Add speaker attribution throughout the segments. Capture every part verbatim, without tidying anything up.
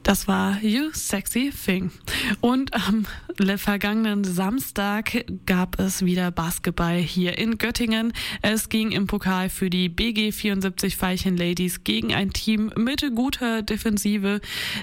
Speaker 1: Das war You Sexy Thing. Und am vergangenen Samstag gab es wieder Basketball hier in Göttingen. Es ging im Pokal für die B G vierundsiebzig Veilchen Ladies gegen ein Team mit guter Defensive,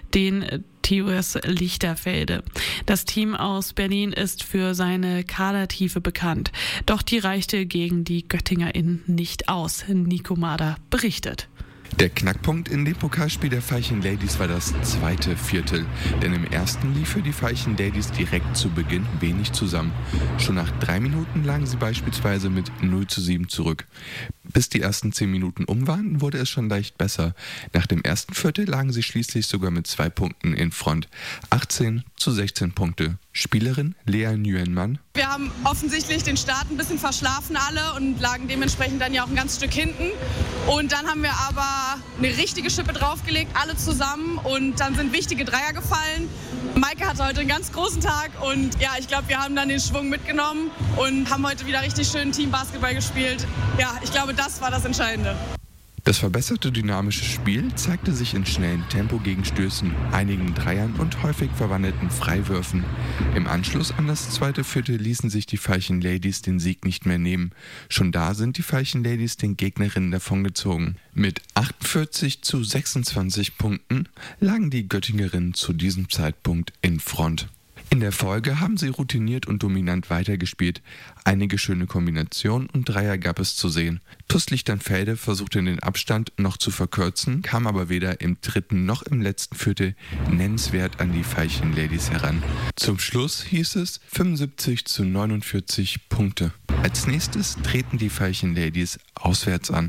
Speaker 1: den T U S Lichterfelde. Das Team aus Berlin ist für seine Kadertiefe bekannt. Doch die reichte gegen die GöttingerInnen nicht aus. Nico Mader berichtet.
Speaker 2: Der Knackpunkt in dem Pokalspiel der Veilchen Ladies war das zweite Viertel, denn im ersten lief für die Veilchen Ladies direkt zu Beginn wenig zusammen. Schon nach drei Minuten lagen sie beispielsweise mit null zu sieben zurück. Bis die ersten zehn Minuten um waren, wurde es schon leicht besser. Nach dem ersten Viertel lagen sie schließlich sogar mit zwei Punkten in Front. achtzehn zu sechzehn Punkte. Spielerin Lea Nguyen-Mann.
Speaker 3: Wir haben offensichtlich den Start ein bisschen verschlafen alle und lagen dementsprechend dann ja auch ein ganzes Stück hinten. Und dann haben wir aber eine richtige Schippe draufgelegt, alle zusammen. Und dann sind wichtige Dreier gefallen. Maike hatte heute einen ganz großen Tag und ja, ich glaube, wir haben dann den Schwung mitgenommen und haben heute wieder richtig schön Teambasketball gespielt. Ja, ich glaube, das war das Entscheidende.
Speaker 2: Das verbesserte dynamische Spiel zeigte sich in schnellen Tempogegenstößen, einigen Dreiern und häufig verwandelten Freiwürfen. Im Anschluss an das zweite Viertel ließen sich die Veilchen Ladies den Sieg nicht mehr nehmen. Schon da sind die Veilchen Ladies den Gegnerinnen davongezogen. Mit achtundvierzig zu sechsundzwanzig Punkten lagen die Göttingerinnen zu diesem Zeitpunkt in Front. In der Folge haben sie routiniert und dominant weitergespielt. Einige schöne Kombinationen und Dreier gab es zu sehen. T U S Lichterfelde versuchte den Abstand noch zu verkürzen, kam aber weder im dritten noch im letzten Viertel nennenswert an die Veilchen Ladies heran. Zum Schluss hieß es fünfundsiebzig zu neunundvierzig Punkte. Als nächstes treten die Veilchen Ladies auswärts an.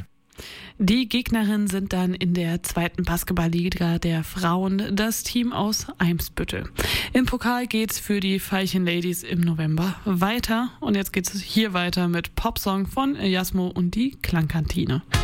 Speaker 1: Die Gegnerinnen sind dann in der zweiten Basketballliga der Frauen das Team aus Eimsbüttel. Im Pokal geht's für die Veilchen Ladies im November weiter und jetzt geht's hier weiter mit Popsong von Jasmo und die Klangkantine.